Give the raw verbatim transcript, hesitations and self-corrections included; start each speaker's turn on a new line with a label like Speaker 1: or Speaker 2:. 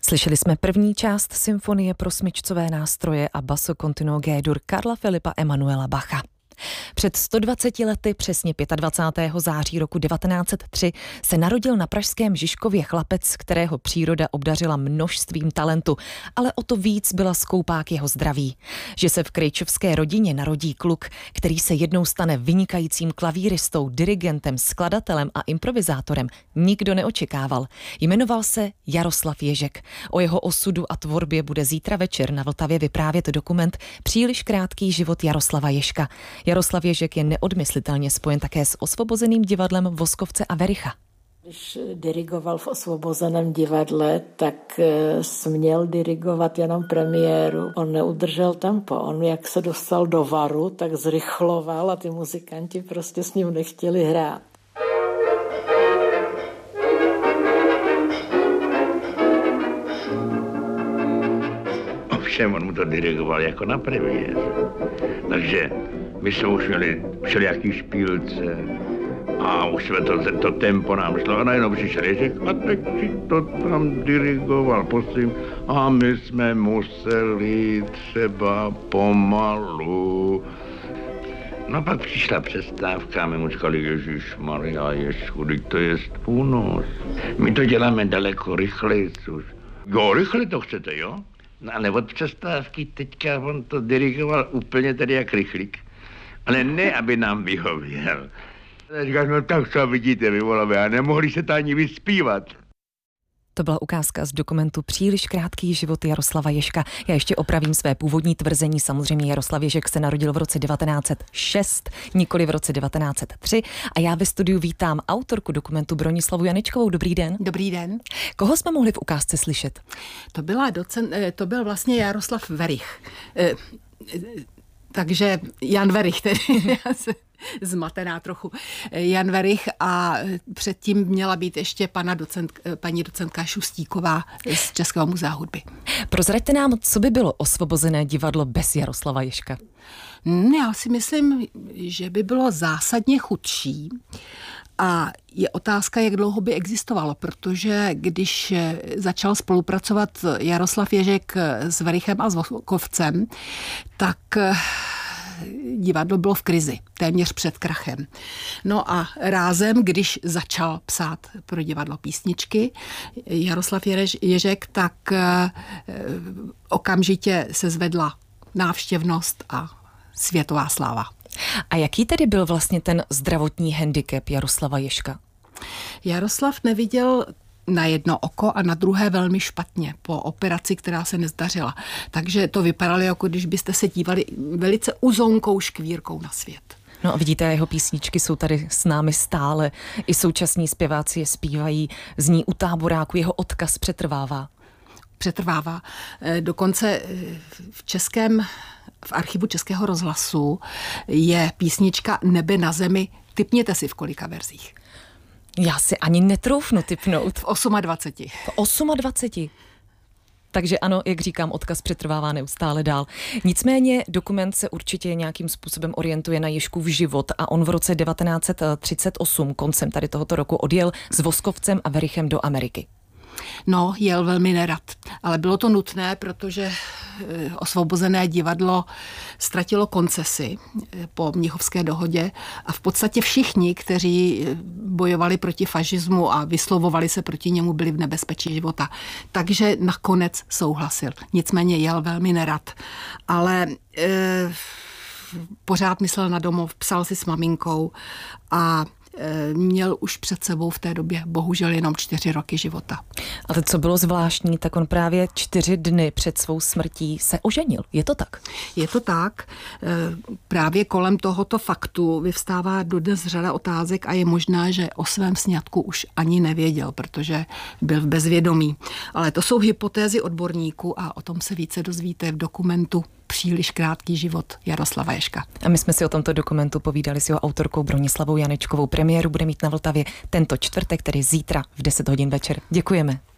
Speaker 1: Slyšeli jsme první část symfonie pro smyčcové nástroje a basso continuo G-dur Karla Filipa Emanuela Bacha. Před sto dvaceti lety, přesně dvacátého pátého září roku devatenáct set tři, se narodil na pražském Žižkově chlapec, kterého příroda obdařila množstvím talentu, ale o to víc byla skoupá k jeho zdraví. Že se v krejčovské rodině narodí kluk, který se jednou stane vynikajícím klavíristou, dirigentem, skladatelem a improvizátorem, nikdo neočekával. Jmenoval se Jaroslav Ježek. O jeho osudu a tvorbě bude zítra večer na Vltavě vyprávět dokument Příliš krátký život Jaroslava Ježka. Jaroslav Ježek je neodmyslitelně spojen také s Osvobozeným divadlem Voskovce a Vericha.
Speaker 2: Když dirigoval v Osvobozeném divadle, tak směl dirigovat jenom premiéru. On neudržel tempo. On, jak se dostal do varu, tak zrychloval a ty muzikanti prostě s ním nechtěli hrát.
Speaker 3: Ovšem, on mu to dirigoval jako na premiéru. Takže my jsme už měli všelijaký špílce a už jsme to, to tempo nám šlo a najednou přišel Ježek a teď si to tam dirigoval, prosím. A my jsme museli třeba pomalu. No pak přišla přestávka a my mu říkali, Ježišmarja, Ježku, teď to je půlnoc. My to děláme daleko rychleji. Jo, rychle to chcete, jo? No ale od přestávky teďka on to dirigoval úplně tady jak rychlík. Ale ne, aby nám vyhověl. Říkáš, no tak co vidíte, vy volavé, a nemohli se to ani vyspívat.
Speaker 1: To byla ukázka z dokumentu Příliš krátký život Jaroslava Ježka. Já ještě opravím své původní tvrzení. Samozřejmě Jaroslav Ježek se narodil v roce devatenáct set šest, nikoli v roce devatenáct set tři. A já ve studiu vítám autorku dokumentu Bronislavu Janečkovou. Dobrý den.
Speaker 4: Dobrý den.
Speaker 1: Koho jsme mohli v ukázce slyšet?
Speaker 4: To, byla docen, to byl vlastně Jaroslav Verich. Takže Jan Verich, tedy já se zmatená trochu. Jan Verich a předtím měla být ještě pana docent, paní docentka Šustíková z Českého muzea hudby.
Speaker 1: Prozraďte nám, co by bylo Osvobozené divadlo bez Jaroslava Ježka?
Speaker 4: Já si myslím, že by bylo zásadně chudší. A je otázka, jak dlouho by existovalo, protože když začal spolupracovat Jaroslav Ježek s Verichem a s Voskovcem, tak divadlo bylo v krizi, téměř před krachem. No a rázem, když začal psát pro divadlo písničky Jaroslav Ježek, tak okamžitě se zvedla návštěvnost a světová sláva.
Speaker 1: A jaký tedy byl vlastně ten zdravotní handicap Jaroslava Ježka?
Speaker 4: Jaroslav neviděl na jedno oko a na druhé velmi špatně po operaci, která se nezdařila. Takže to vypadalo, jako když byste se dívali velice uzonkou škvírkou na svět.
Speaker 1: No a vidíte, jeho písničky jsou tady s námi stále. I současní zpěváci je zpívají, zní u táboráku, jeho odkaz přetrvává.
Speaker 4: Přetrvává. Dokonce v českém, v archivu Českého rozhlasu je písnička Nebe na zemi. Tipněte si, v kolika verzích.
Speaker 1: Já si ani netroufnu tipnout.
Speaker 4: V dvaceti osmi.
Speaker 1: V dvaceti osmi. Takže ano, jak říkám, odkaz přetrvává neustále dál. Nicméně dokument se určitě nějakým způsobem orientuje na Ježkův život a on v roce devatenáct set třicet osm, koncem tady tohoto roku, odjel s Voskovcem a Verichem do Ameriky.
Speaker 4: No, jel velmi nerad, ale bylo to nutné, protože Osvobozené divadlo ztratilo koncesi po Mnichovské dohodě a v podstatě všichni, kteří bojovali proti fašismu a vyslovovali se proti němu, byli v nebezpečí života. Takže nakonec souhlasil. Nicméně jel velmi nerad. Ale e, pořád myslel na domov, psal si s maminkou a měl už před sebou v té době bohužel jenom čtyři roky života.
Speaker 1: Ale co bylo zvláštní, tak on právě čtyři dny před svou smrtí se oženil. Je to tak?
Speaker 4: Je to tak. Právě kolem tohoto faktu vyvstává dodnes řada otázek a je možná, že o svém sňatku už ani nevěděl, protože byl v bezvědomí. Ale to jsou hypotézy odborníků a o tom se více dozvíte v dokumentu Příliš krátký život Jaroslava Ježka.
Speaker 1: A my jsme si o tomto dokumentu povídali s jeho autorkou Bronislavou Janečkovou. Premiéru bude mít na Vltavě tento čtvrtek, tedy zítra v deset hodin večer. Děkujeme.